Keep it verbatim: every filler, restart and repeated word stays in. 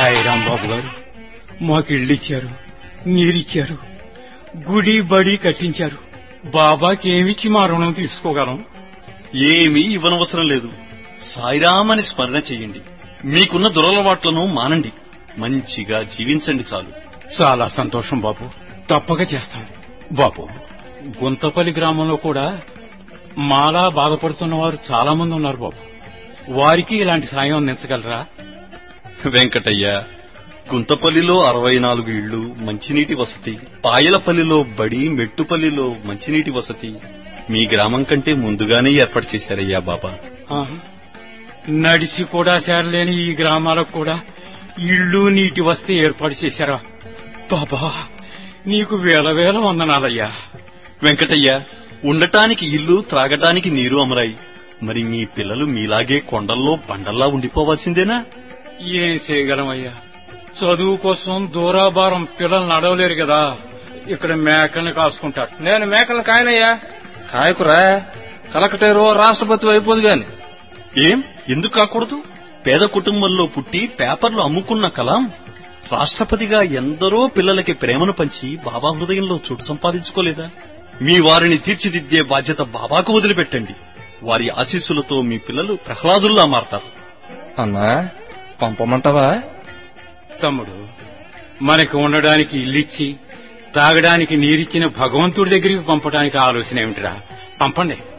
సాయిరాం బాబు గారు మాకు ఇళ్ళిచ్చారు, నీరిచ్చారు, గుడి బడి కట్టించారు. బాబాకి ఏమిచ్చి మా రుణం తీసుకోగలం? ఏమీ ఇవ్వనవసరం లేదు. సాయిరామని స్మరణ చెయ్యండి. మీకున్న దురలవాట్లను మానండి. మంచిగా జీవించండి చాలు. చాలా సంతోషం బాబు, తప్పక చేస్తాం. బాబు, గుంతపల్లి గ్రామంలో కూడా మాలా బాధపడుతున్న వారు చాలా మంది ఉన్నారు బాబు. వారికి ఇలాంటి సాయం అందించగలరా? వెంకటయ్య, గుంతపల్లిలో అరవై నాలుగు ఇళ్లు, మంచినీటి వసతి, పాయలపల్లిలో బడి, మెట్టుపల్లిలో మంచినీటి వసతి మీ గ్రామం కంటే ముందుగానే ఏర్పాటు చేశారయ్యా బాబా. నడిచి కూడా చేరలేని ఈ గ్రామాలకు కూడా ఇళ్లు, నీటి వసతి ఏర్పాటు చేశారా బాబా? నీకు వేల వేల వందనాలయ్యా. వెంకటయ్య, ఉండటానికి ఇల్లు, త్రాగటానికి నీరు అమరాయి. మరి మీ పిల్లలు మీలాగే కొండల్లో బండల్లా ఉండిపోవాల్సిందేనా? ఏం చేయగలమయ్యా, చదువు కోసం దూరాభారం పిల్లలు నడవలేరు కదా. ఇక్కడ మేకల్ని కాసుకుంటారు. నేను మేకలను కాయనయ్యా. కాయకురా, కలెక్టరు రాష్ట్రపతి అయిపోదు గాని. ఏం ఎందుకు కాకూడదు? పేద కుటుంబంలో పుట్టి పేపర్లు అమ్ముకున్న కలాం రాష్ట్రపతిగా ఎందరో పిల్లలకి ప్రేమను పంచి బాబా హృదయంలో చోటు సంపాదించుకోలేదా? మీ వారిని తీర్చిదిద్దే బాధ్యత బాబాకు వదిలిపెట్టండి. వారి ఆశీస్సులతో మీ పిల్లలు ప్రహ్లాదుల్లా మారతారు. అన్నా, పంపమంటావా? తమ్ముడు, మనకి ఉండడానికి ఇల్లిచ్చి తాగడానికి నీరిచ్చిన భగవంతుడి దగ్గరికి పంపడానికి ఆలోచన ఏమిటిరా? పంపండి.